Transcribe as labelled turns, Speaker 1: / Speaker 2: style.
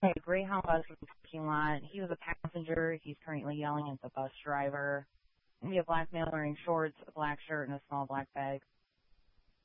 Speaker 1: A Greyhound bus in the parking lot. He was a passenger. He's currently yelling at the bus driver. We have a black male wearing shorts, a black shirt, and a small black bag.